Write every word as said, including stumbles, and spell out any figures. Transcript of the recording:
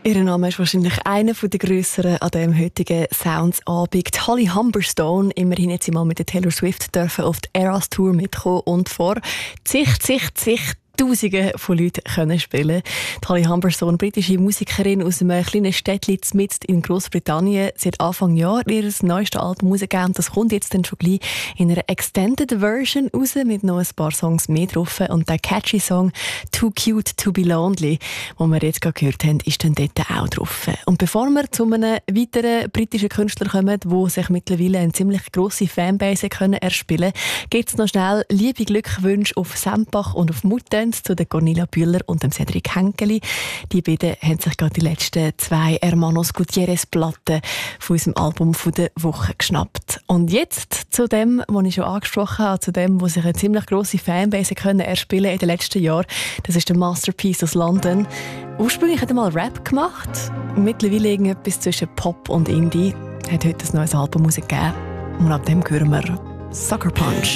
Ihr Name ist wahrscheinlich einer der grösseren an diesem heutigen Sounds-Abend. Holly Humberstone, immerhin jetzt mal mit der Taylor Swift dürfen auf die Eras Tour mitkommen und vor zig, zig, zig Tausende von Leuten können spielen. Die Holly Humberstone, britische Musikerin aus einem kleinen Städtchen mitten in Großbritannien, sie hat Anfang Jahr ihr neuestes Album rausgegeben. Das kommt jetzt dann schon gleich in einer Extended Version raus, mit noch ein paar Songs mehr drauf. Und der catchy Song «Too Cute to be Lonely», den wir jetzt gerade gehört haben, ist dann dort auch drauf. Und bevor wir zu einem weiteren britischen Künstler kommen, der sich mittlerweile eine ziemlich grosse Fanbase können erspielen können, gibt es noch schnell liebe Glückwünsche auf Sempach und auf Muttenz zu der Cornelia Bühler und dem Cedric Henkeli. Die beiden haben sich gerade die letzten zwei Hermanos Gutierrez Platten von unserem Album von der Woche geschnappt. Und jetzt zu dem, was ich schon angesprochen habe, zu dem, wo sich eine ziemlich grosse Fanbase können erspielen in den letzten Jahren. Das ist der Masterpiece aus London. Ursprünglich hat er mal Rap gemacht, mittlerweile irgendetwas zwischen Pop und Indie. Er hat heute ein neues Album rausgegeben und ab dem hören wir Sucker Punch.